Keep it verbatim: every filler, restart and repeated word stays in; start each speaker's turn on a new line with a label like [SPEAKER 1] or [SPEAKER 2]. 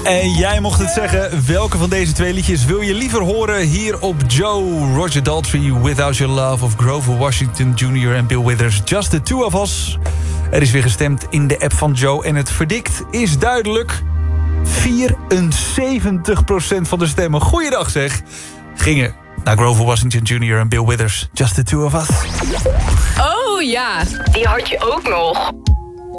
[SPEAKER 1] En jij mocht het zeggen. Welke van deze twee liedjes wil je liever horen hier op Joe? Roger Daltrey, Without Your Love, of Grover Washington junior en Bill Withers, Just the Two of Us. Er is weer gestemd in de app van Joe en het verdict is duidelijk. vierenzeventig procent van de stemmen, goeiedag zeg, gingen naar Grover Washington junior en Bill Withers, Just the Two of Us.
[SPEAKER 2] Oh ja, die had je ook nog.